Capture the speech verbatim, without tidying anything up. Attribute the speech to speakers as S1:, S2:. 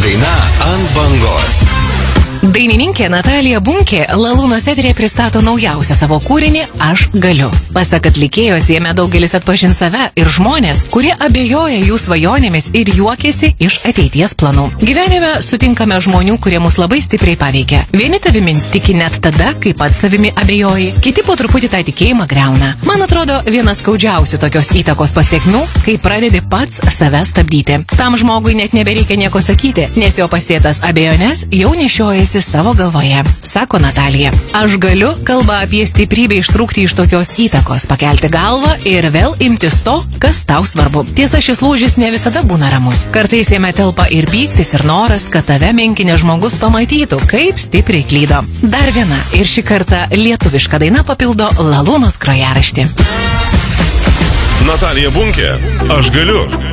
S1: Daina ant bangos.
S2: Dainininkė Natalija Bunkė Lalūnos eteryje pristato naujausią savo kūrinį Aš galiu. Pasak atlikėjos, jame daugelis atpažins save ir žmonės, kurie abejoja jų svajonėmis ir juokiasi iš ateities planų. Gyvenime sutinkame žmonių, kurie mus labai stipriai paveikia. Vieni tavimi tiki net tada, kai pats savimi abejoji, kiti po truputį tą tikėjimą greuna. Man atrodo, vienas skaudžiausių tokios įtakos pasiekmių, kai pradedi pats save stabdyti. Tam žmogui net nebereikia nieko sakyti, nes jo pasėtas abejonės jau nešiojasi savo galvoje, sako Natalija. Aš galiu kalba apie stiprybę ištrūkti iš tokios įtakos, pakelti galvą ir vėl imtis to, kas tau svarbu. Tiesa, šis lūžis ne visada būna ramus. Kartais jame telpa ir pyktis, ir noras, kad tave menkinė žmogus pamatytų, kaip stipriai klydo. Dar viena ir šį kartą lietuviška daina papildo Lalūnos grojaraštį.
S3: Natalija Bunkė, Aš galiu.